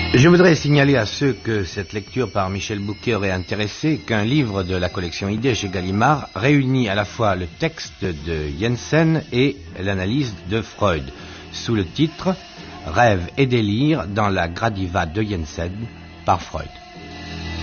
Je voudrais signaler à ceux que cette lecture par Michel Bouquet aurait intéressé qu'un livre de la collection Idées chez Gallimard réunit à la fois le texte de Jensen et l'analyse de Freud, sous le titre « Rêve et délire dans la Gradiva de Jensen par Freud ».